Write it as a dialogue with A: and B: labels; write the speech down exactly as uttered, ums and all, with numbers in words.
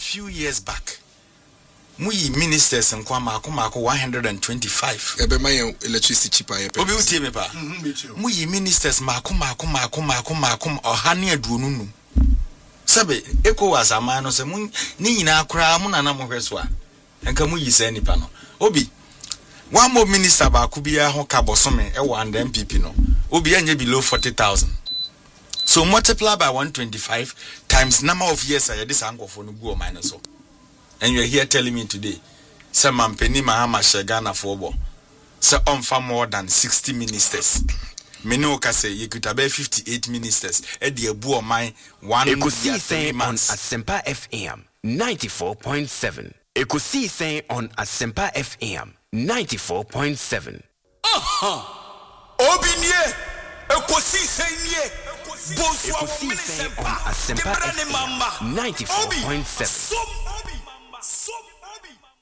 A: few years back. Muyi ministers and kwa mako mako one hundred twenty-five.
B: Ebe my electricity cheaper.
A: Obi utie me pa. Muyi ministers mako mako mako mako mako ohane aduonunu. Sabe eko was amano se mun ni nyina akra mu nana mo hweso a. Enka muyi se nipa no. Obi one more minister ba ku bia ho ka bosome e one M P P no. Obi anye below forty thousand. So multiply by one hundred twenty-five times number of years I this angle for no go minus so. And you're here telling me today, say Mampeni Mahama Shagana Fobo, say on far more than sixty ministers. Menoka say you could have fifty-eight ministers. Eddie Abu my one
C: Ekusi say on Asempa F M ninety-four point seven. Ekusi say on Asempa F M ninety-four point seven.
D: Aha! Obinye! Ekusi say nie!
C: Ekusi say on Asempa F M ninety-four point seven.
D: Some